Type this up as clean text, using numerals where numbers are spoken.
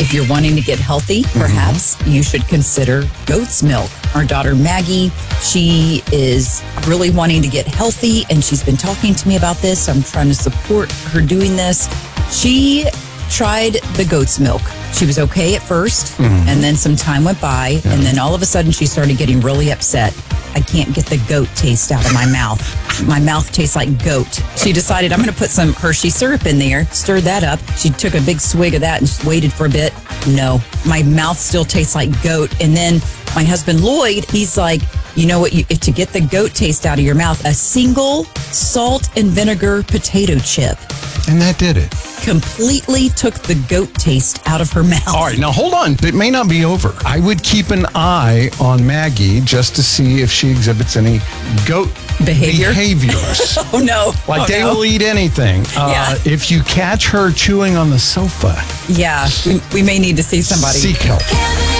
If you're wanting to get healthy, perhaps you should consider goat's milk. Our daughter Maggie, she is really wanting to get healthy, and she's been talking to me about this. I'm trying to support her doing this. She tried the goat's milk. She was okay at first, and then some time went by, and then all of a sudden she started getting really upset. I can't get the goat taste out of my mouth. My mouth tastes like goat. She decided, I'm going to put some Hershey syrup in there, stirred that up. She took a big swig of that and just waited for a bit. No, my mouth still tastes like goat. And then my husband, Lloyd, he's like, you know what, to get the goat taste out of your mouth, a single salt and vinegar potato chip And that did it. completely took the goat taste out of her mouth. All right, now hold on. It may not be over. I would keep an eye on Maggie just to see if she exhibits any goat behaviors. Oh, no. Like Oh, they no. will eat anything. Yeah. If you catch her chewing on the sofa, Yeah, we may need to see somebody. seek help. Kevin